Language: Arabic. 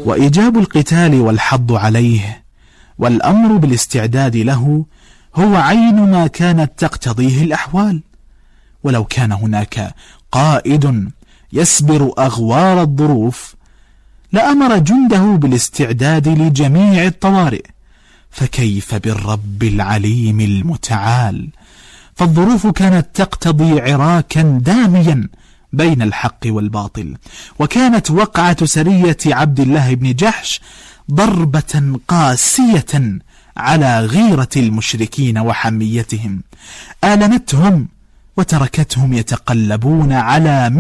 وإيجاب القتال والحض عليه والأمر بالاستعداد له هو عين ما كانت تقتضيه الأحوال. ولو كان هناك قائد يسبر أغوار الظروف لأمر جنده بالاستعداد لجميع الطوارئ، فكيف بالرب العليم المتعال؟ فالظروف كانت تقتضي عراكا داميا بين الحق والباطل، وكانت وقعة سرية عبد الله بن جحش ضربة قاسية على غيرة المشركين وحميتهم، آلمتهم وتركتهم يتقلبون على